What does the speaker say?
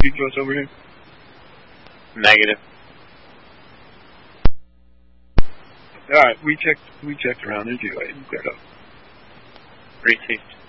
speed to us over here? Negative. Alright, we checked around. There's you. Cleared up. Received.